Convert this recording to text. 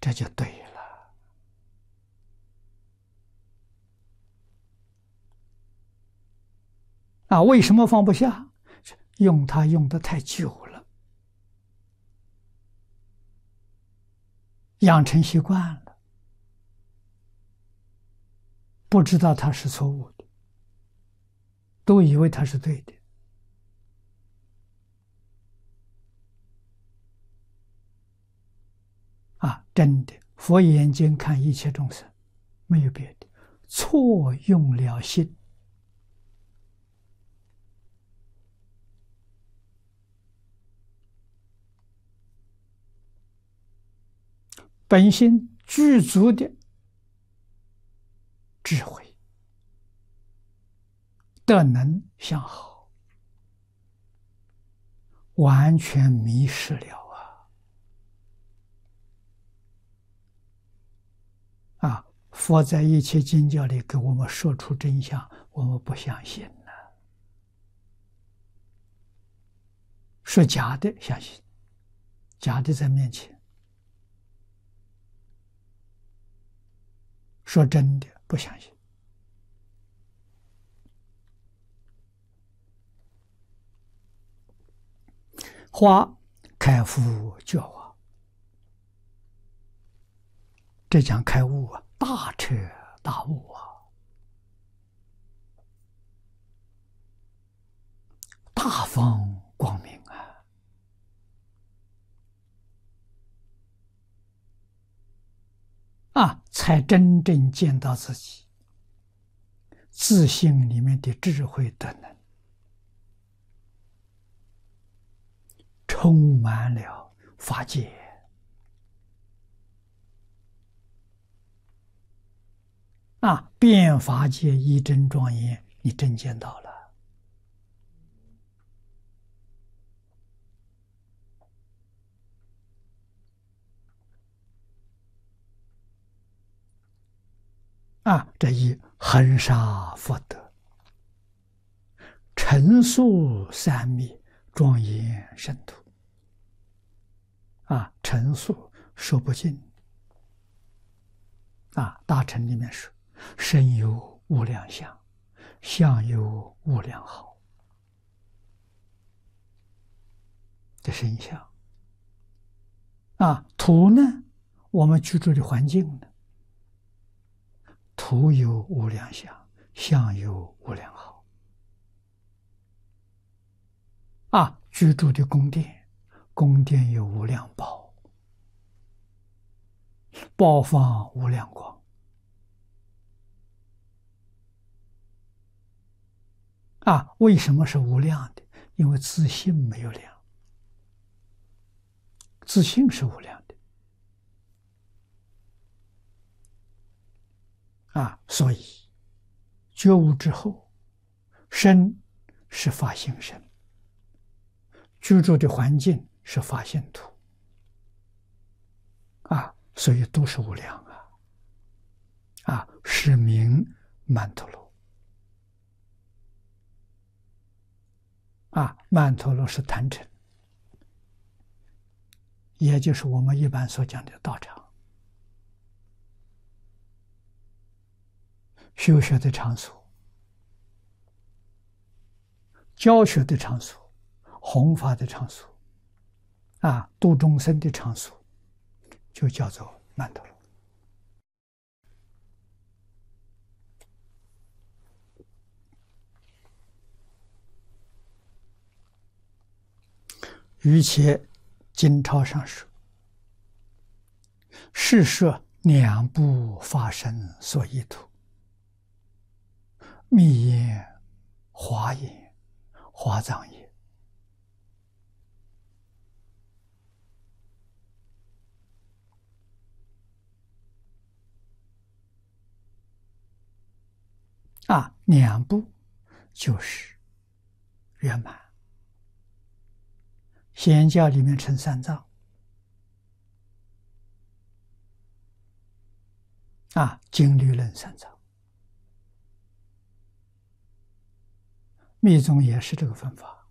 这就对了。为什么放不下？用它用得太久了，养成习惯了，不知道它是错误的，都以为它是对的。真的，佛眼睛看一切众生，没有别的，错用了心。本心具足的智慧、德能相好，完全迷失了佛在一切经教里给我们说出真相，我们不相信呢。说假的相信，假的在面前；说真的不相信。花开悟觉化，这讲开悟大彻大悟大放光明才真正见到自己自性里面的智慧德能，充满了法界遍法界一真庄严，你真见到了。这一恒沙福德，陈述三密，庄严圣土。陈述说不尽。大乘里面说，身有无量相，相有无量好。这身相。土呢，我们居住的环境呢，土有无量相，相有无量好。居住的宫殿，宫殿有无量宝，宝放无量光。为什么是无量的？因为自性没有量，自性是无量的。所以觉悟之后，身是法性身，居住的环境是法性土。所以都是无量是名曼陀罗。曼陀罗是坛城，也就是我们一般所讲的道场，修学的场所，教学的场所，弘法的场所，度众生的场所，就叫做曼陀罗。于且经钞上说，是说两部法身所依图，密言、华言、华藏也。两部就是圆满。显教里面称三藏，经律论三藏，密宗也是这个分法。